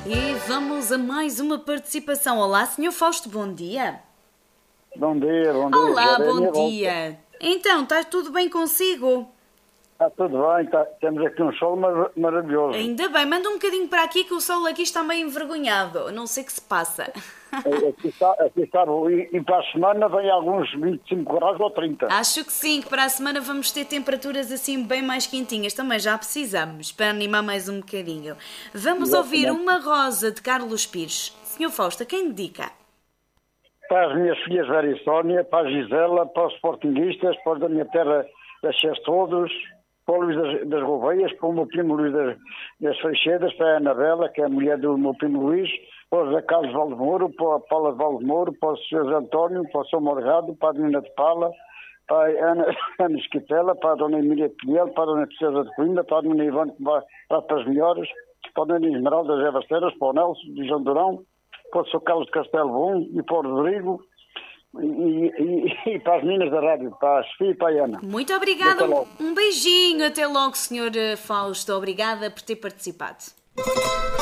E vamos a mais uma participação. Olá, Sr. Fausto, bom dia. Bom dia, bom dia. Olá, Já é a minha bom volta. dia. Então, está tudo bem consigo? Está tudo bem, temos aqui um sol maravilhoso. Ainda bem, manda um bocadinho para aqui que o sol aqui está meio envergonhado. Não sei o que se passa. Aqui está bom. E para a semana vem alguns 25 graus ou 30. Acho que sim, que para a semana vamos ter temperaturas assim bem mais quentinhas. Também já precisamos, para animar mais um bocadinho. Vamos ouvir Uma Rosa de Carlos Pires. Sr. Fausto, a quem dedica? Para as minhas filhas Vera e Sónia, para a Gisela, para os sportinguistas, para os da minha terra das Chés todos, para o Luís das Gouveias, para o meu primo Luís das Freixedas, para a Anabela, que é a mulher do meu primo Luís, para o José Carlos Valdemoro, para a Paula Valdemoro, para o Sr. António, para o Sr. Morgado, para a Menina de Pala, para a Ana Esquitela, para a Dona Emília Pinheiro, para a Dona Princesa de Coimbra, para a Dona Ivone, que vai para as melhores, para a Dona Esmeralda das Evasteiras, para o Nelson de João Durão, para o Sr. Carlos de Castelo Bom e para o Rodrigo e para as meninas da rádio, para a Sofia e para a Ana. Muito obrigada, um beijinho, até logo, Sr. Fausto. Obrigada por ter participado.